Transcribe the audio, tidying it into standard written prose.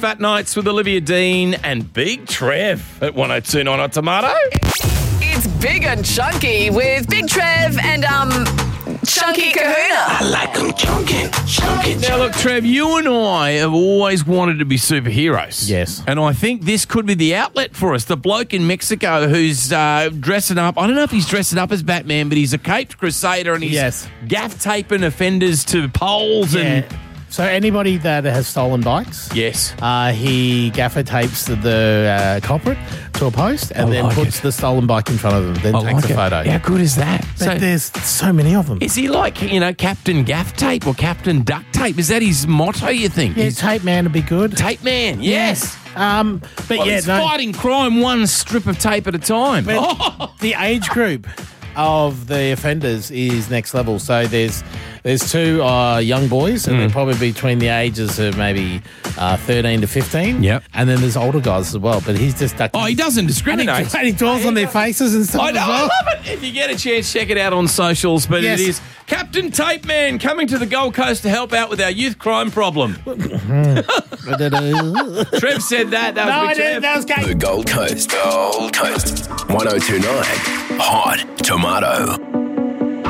Fat Nights with Olivia Dean and Big Trev at 102.9 on Tomato. It's Big and Chunky with Big Trev and Chunky Kahuna. I like them chunky. Now, look, Trev, you and I have always wanted to be superheroes. Yes. And I think this could be the outlet for us. The bloke in Mexico who's dressing up, I don't know if he's dressing up as Batman, but he's a caped crusader and he's gaff taping offenders to poles and... So anybody that has stolen bikes, Yes. he gaffer tapes the culprit to a post and then puts the stolen bike in front of them, then takes a photo. How good is that? But there's so many of them. Is he like, Captain Gaff Tape or Captain Duct Tape? Is that his motto, you think? Yeah, Tape Man would be good. Tape Man, yes. But fighting crime one strip of tape at a time. The age group of the offenders is next level. So there's two young boys, and they're probably between the ages of maybe 13 to 15. Yep. And then there's older guys as well. But he's just stuck. Oh, he doesn't discriminate. And he draws on their faces and stuff. I love it. If you get a chance, check it out on socials. But it is Captain Tape Man coming to the Gold Coast to help out with our youth crime problem. Trev said that. That was Trev. That was The Gold Coast. 102.9 Hot Tomato.